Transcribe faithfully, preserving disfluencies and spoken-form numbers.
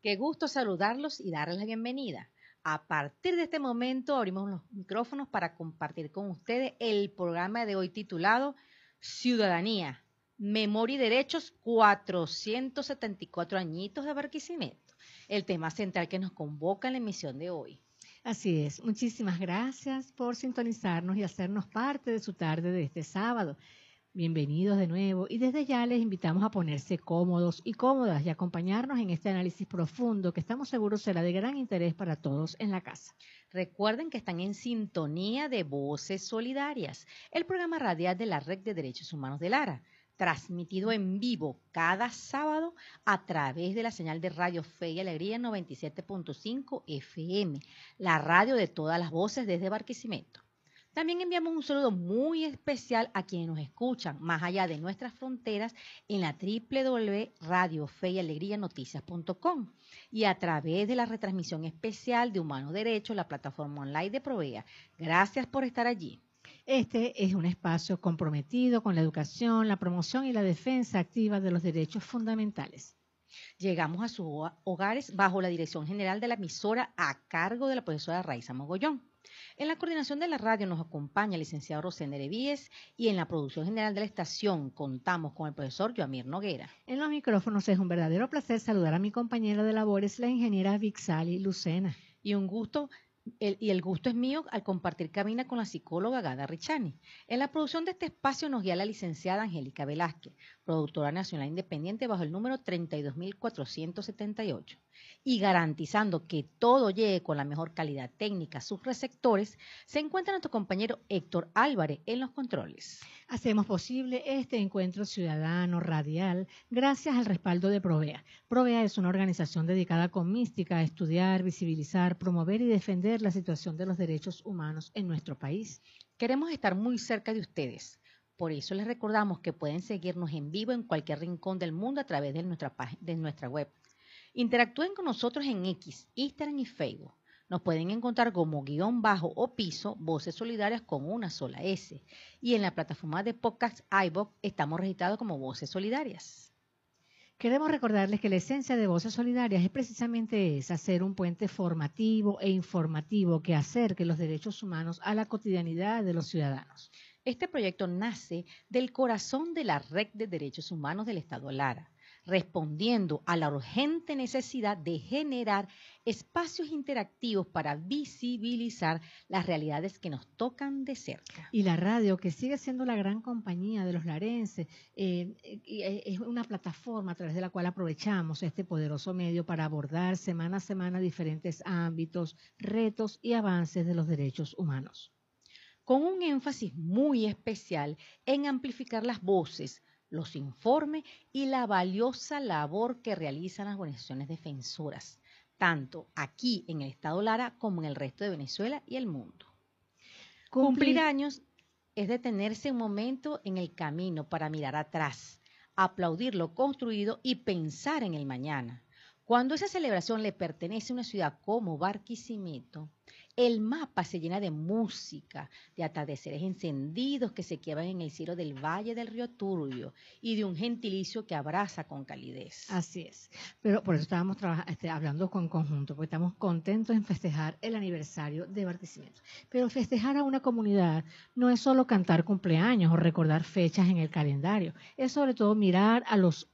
Qué gusto saludarlos y darles la bienvenida. A partir de este momento abrimos los micrófonos para compartir con ustedes el programa de hoy titulado Ciudadanía, Memoria y Derechos, cuatrocientos setenta y cuatro añitos de Barquisimeto, el tema central que nos convoca en la emisión de hoy. Así es, muchísimas gracias por sintonizarnos y hacernos parte de su tarde de este sábado. Bienvenidos de nuevo y desde ya les invitamos a ponerse cómodos y cómodas y acompañarnos en este análisis profundo que estamos seguros será de gran interés para todos en la casa. Recuerden que están en sintonía de Voces Solidarias, el programa radial de la Red de Derechos Humanos de Lara, transmitido en vivo cada sábado a través de la señal de Radio Fe y Alegría noventa y siete punto cinco F M, la radio de todas las voces desde Barquisimeto. También enviamos un saludo muy especial a quienes nos escuchan más allá de nuestras fronteras en la doble u doble u doble u punto radio fe y alegría noticias punto com y a través de la retransmisión especial de Humanos Derechos, la plataforma online de Provea. Gracias por estar allí. Este es un espacio comprometido con la educación, la promoción y la defensa activa de los derechos fundamentales. Llegamos a sus hogares bajo la dirección general de la emisora a cargo de la profesora Raiza Mogollón. En la coordinación de la radio nos acompaña el licenciado Rosendo Erevíes y en la producción general de la estación contamos con el profesor Yoamir Noguera. En los micrófonos es un verdadero placer saludar a mi compañera de labores, la ingeniera Vixali Lucena. Y un gusto El, y el gusto es mío al compartir cabina con la psicóloga Gada Richani. En la producción de este espacio nos guía la licenciada Angélica Velázquez, productora nacional independiente bajo el número treinta y dos mil cuatrocientos setenta y ocho. Y garantizando que todo llegue con la mejor calidad técnica a sus receptores, se encuentra nuestro compañero Héctor Álvarez en los controles. Hacemos posible este encuentro ciudadano radial gracias al respaldo de Provea. Provea es una organización dedicada con mística a estudiar, visibilizar, promover y defender la situación de los derechos humanos en nuestro país. Queremos estar muy cerca de ustedes. Por eso les recordamos que pueden seguirnos en vivo en cualquier rincón del mundo a través de nuestra, de nuestra web. Interactúen con nosotros en X, Instagram y Facebook. Nos pueden encontrar como guión bajo o piso, Voces Solidarias con una sola S. Y en la plataforma de podcast iVoox estamos registrados como Voces Solidarias. Queremos recordarles que la esencia de Voces Solidarias es precisamente esa, ser un puente formativo e informativo que acerque los derechos humanos a la cotidianidad de los ciudadanos. Este proyecto nace del corazón de la Red de Derechos Humanos del Estado Lara, respondiendo a la urgente necesidad de generar espacios interactivos para visibilizar las realidades que nos tocan de cerca. Y la radio, que sigue siendo la gran compañía de los larenses, eh, es una plataforma a través de la cual aprovechamos este poderoso medio para abordar semana a semana diferentes ámbitos, retos y avances de los derechos humanos. Con un énfasis muy especial en amplificar las voces, los informes y la valiosa labor que realizan las organizaciones defensoras, tanto aquí en el Estado Lara como en el resto de Venezuela y el mundo. Cumplir, Cumplir años es detenerse un momento en el camino para mirar atrás, aplaudir lo construido y pensar en el mañana. Cuando esa celebración le pertenece a una ciudad como Barquisimeto, el mapa se llena de música, de atardeceres encendidos que se queman en el cielo del valle del río Turbio y de un gentilicio que abraza con calidez. Así es. Pero por eso estábamos este, hablando con conjunto, porque estamos contentos en festejar el aniversario de Barquisimeto. Pero festejar a una comunidad no es solo cantar cumpleaños o recordar fechas en el calendario, es sobre todo mirar a los